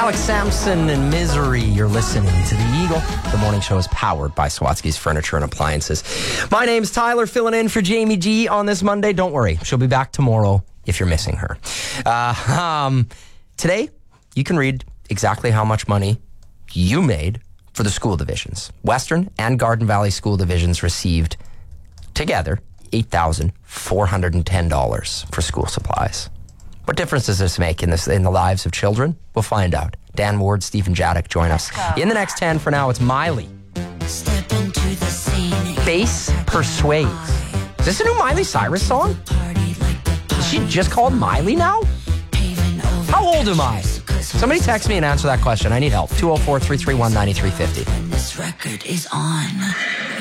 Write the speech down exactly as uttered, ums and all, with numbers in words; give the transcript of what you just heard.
Alex Sampson and Misery, you're listening to The Eagle. The morning show is powered by Swatsky's Furniture and Appliances. My name's Tyler, filling in for Jamie G on this Monday. Don't worry, she'll be back tomorrow if you're missing her. Uh, um, today, you can read exactly how much money you made for the school divisions. Western and Garden Valley school divisions received together eight thousand four hundred ten dollars for school supplies. What difference does this make in this in the lives of children? We'll find out. Dan Ward, Stephen Jadek join us. In the next ten, for now, it's Miley. Step into the scene. Bass Persuades. Is this a new Miley Cyrus song? Is she just called Miley now? How old am I? Somebody text me and answer that question. I need help. two oh four, three three one, nine three five oh. This record is on.